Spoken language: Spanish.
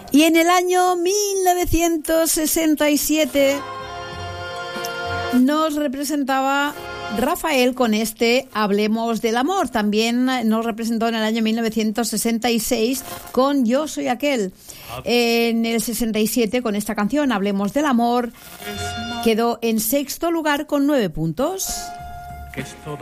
Y en el año 1967 nos representaba Rafael con este Hablemos del Amor. También nos representó en el año 1966 con Yo Soy Aquel. En el 67 con esta canción Hablemos del Amor quedó en sexto lugar con 9 puntos.